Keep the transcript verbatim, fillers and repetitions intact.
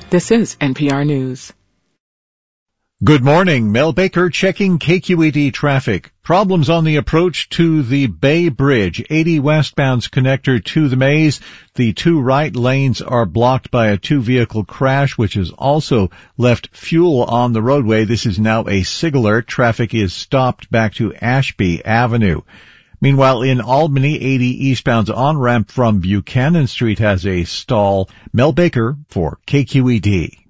This is N P R News. Good morning. Mel Baker checking K Q E D traffic. Problems on the approach to the Bay Bridge, eighty westbound's connector to the maze. The two right lanes are blocked by a two-vehicle crash, which has also left fuel on the roadway. This is now a SIG alert. Traffic is stopped back to Ashby Avenue. Meanwhile, in Albany, eighty eastbound's on-ramp from Buchanan Street has a stall. Mel Baker for K Q E D.